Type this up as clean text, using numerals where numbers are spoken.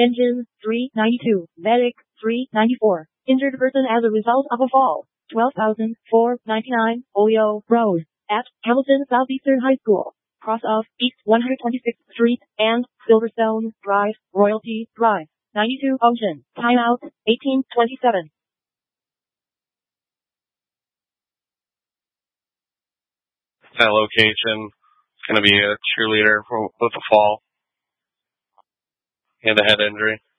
Engine 392. Medic 394. Injured person as a result of a fall. 12,499 Oleo Road at Hamilton Southeastern High School. Cross of East 126th Street and Silverstone Drive, Royalty Drive. 92 Ocean. Timeout 1827. That location is going to be a cheerleader with a fall and a head injury.